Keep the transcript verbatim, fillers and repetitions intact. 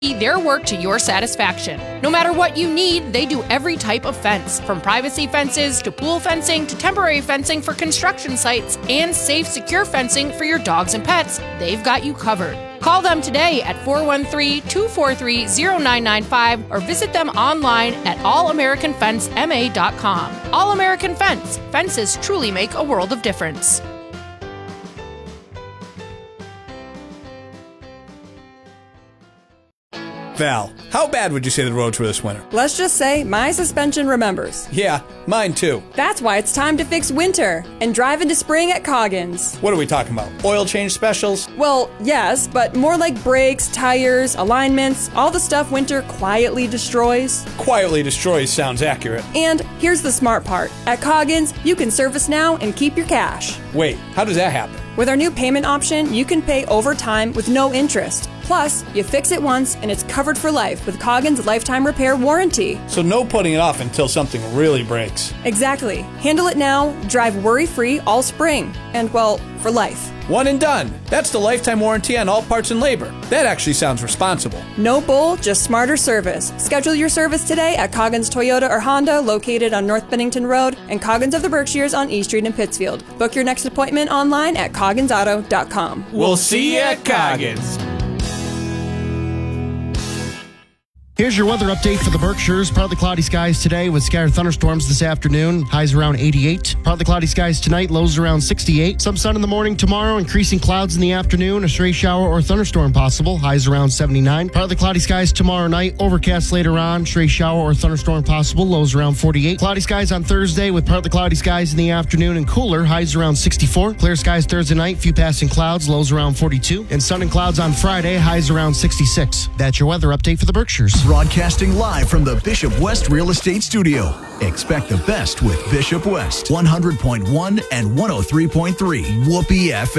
their work to your satisfaction. No matter what you need, they do every type of fence, from privacy fences to pool fencing to temporary fencing for construction sites and safe, secure fencing for your dogs and pets. They've got you covered. Call them today at four one three, two four three, zero nine nine five or visit them online at all american fence m a dot com. All American Fence. Fences truly make a world of difference. Val, how bad would you say the roads were this winter? Let's just say my suspension remembers. Yeah, mine too. That's why it's time to fix winter and drive into spring at Coggins. What are we talking about? Oil change specials? Well, yes, but more like brakes, tires, alignments, all the stuff winter quietly destroys. Quietly destroys sounds accurate. And here's the smart part. At Coggins, you can service now and keep your cash. Wait, how does that happen? With our new payment option, you can pay over time with no interest. Plus, you fix it once and it's covered for life with Coggins' lifetime repair warranty. So no putting it off until something really breaks. Exactly. Handle it now, drive worry-free all spring. And, well, for life. One and done. That's the lifetime warranty on all parts and labor. That actually sounds responsible. No bull, just smarter service. Schedule your service today at Coggins Toyota or Honda, located on North Bennington Road, and Coggins of the Berkshires on E Street in Pittsfield. Book your next appointment online at coggins auto dot com. We'll see you at Coggins. Here's your weather update for the Berkshires. Partly cloudy skies today with scattered thunderstorms this afternoon. Highs around eighty-eight. Partly cloudy skies tonight. Lows around sixty-eight. Some sun in the morning tomorrow. Increasing clouds in the afternoon. A stray shower or thunderstorm possible. Highs around seventy-nine. Partly cloudy skies tomorrow night. Overcast later on. Stray shower or thunderstorm possible. Lows around forty-eight. Cloudy skies on Thursday with partly cloudy skies in the afternoon and cooler. Highs around sixty-four. Clear skies Thursday night. Few passing clouds. Lows around forty-two. And sun and clouds on Friday. Highs around sixty-six. That's your weather update for the Berkshires. Broadcasting live from the Bishop West Real Estate Studio. Expect the best with Bishop West, one hundred point one and one oh three point three Whoopee F M.